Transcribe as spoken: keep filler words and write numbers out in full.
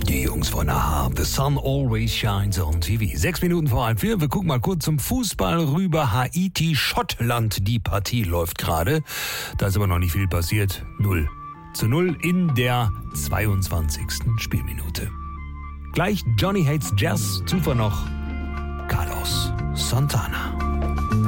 Die Jungs von A H, The Sun Always Shines on T V. Sechs Minuten vor halb vier. Wir gucken mal kurz zum Fußball rüber. Haiti, Schottland. Die Partie läuft gerade. Da ist aber noch nicht viel passiert. null zu null in der zweiundzwanzigsten Spielminute. Gleich Johnny Hates Jazz. Zuvor noch Carlos Santana.